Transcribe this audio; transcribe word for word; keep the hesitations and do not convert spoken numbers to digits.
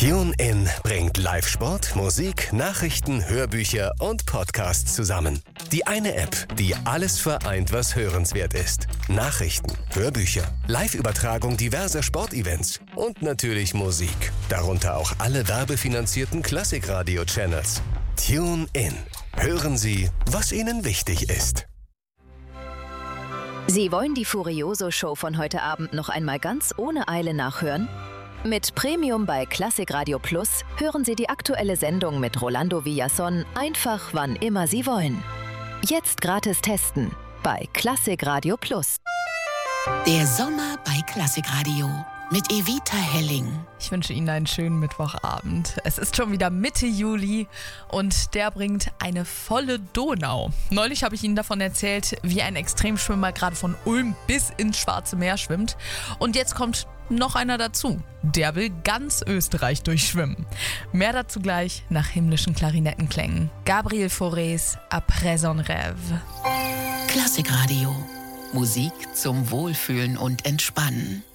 TuneIn bringt Live-Sport, Musik, Nachrichten, Hörbücher und Podcasts zusammen. Die eine App, die alles vereint, was hörenswert ist. Nachrichten, Hörbücher, Live-Übertragung diverser Sportevents und natürlich Musik. Darunter auch alle werbefinanzierten Klassikradio-Channels. TuneIn. Hören Sie, was Ihnen wichtig ist. Sie wollen die Furioso-Show von heute Abend noch einmal ganz ohne Eile nachhören? Mit Premium bei Klassikradio Plus hören Sie die aktuelle Sendung mit Rolando Villazón einfach, wann immer Sie wollen. Jetzt gratis testen bei Klassikradio Plus. Der Sommer bei Klassikradio mit Evita Helling. Ich wünsche Ihnen einen schönen Mittwochabend. Es ist schon wieder Mitte Juli und der bringt eine volle Donau. Neulich habe ich Ihnen davon erzählt, wie ein Extremschwimmer gerade von Ulm bis ins Schwarze Meer schwimmt. Und jetzt kommt noch einer dazu. Der will ganz Österreich durchschwimmen. Mehr dazu gleich nach himmlischen Klarinettenklängen. Gabriel Faurés Après un rêve. Klassikradio. Musik zum Wohlfühlen und Entspannen.